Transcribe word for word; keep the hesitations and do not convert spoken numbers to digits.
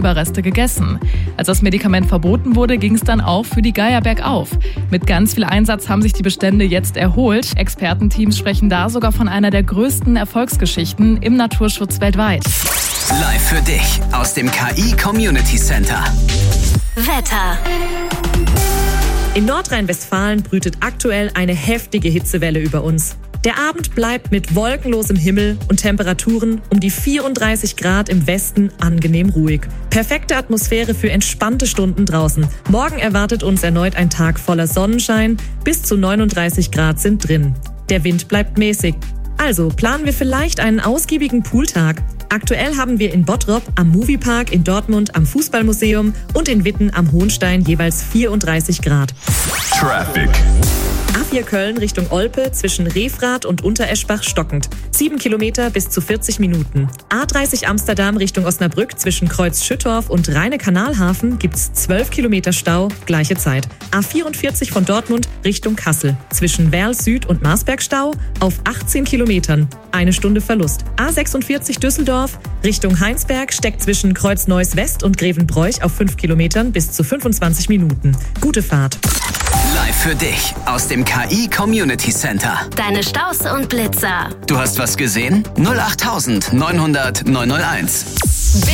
Überreste gegessen. Als das Medikament verboten wurde, ging es dann auch für die Geier bergauf. Mit ganz viel Einsatz haben sich die Bestände jetzt erholt. Expertenteams sprechen da sogar von einer der größten Erfolgsgeschichten im Naturschutz weltweit. Live für dich aus dem K I Community Center. Wetter. In Nordrhein-Westfalen brütet aktuell eine heftige Hitzewelle über uns. Der Abend bleibt mit wolkenlosem Himmel und Temperaturen um die vierunddreißig Grad im Westen angenehm ruhig. Perfekte Atmosphäre für entspannte Stunden draußen. Morgen erwartet uns erneut ein Tag voller Sonnenschein. Bis zu neununddreißig Grad sind drin. Der Wind bleibt mäßig. Also planen wir vielleicht einen ausgiebigen Pooltag. Aktuell haben wir in Bottrop am Moviepark, in Dortmund am Fußballmuseum und in Witten am Hohenstein jeweils vierunddreißig Grad. Traffic. A vier Köln Richtung Olpe zwischen Refrath und Untereschbach stockend. sieben Kilometer bis zu vierzig Minuten. A dreißig Amsterdam Richtung Osnabrück zwischen Kreuz Schüttorf und Rheine-Kanalhafen gibt's zwölf Kilometer Stau, gleiche Zeit. A vierundvierzig von Dortmund Richtung Kassel. Zwischen Werl Süd und Marsberg Stau auf achtzehn Kilometern. Eine Stunde Verlust. A sechsundvierzig Düsseldorf Richtung Heinsberg steckt zwischen Kreuz Neuss West und Grevenbroich auf fünf Kilometern bis zu fünfundzwanzig Minuten. Gute Fahrt. Live für dich aus dem K I Community Center. Deine Staus und Blitzer. Du hast was gesehen? null acht neun null null neun null eins.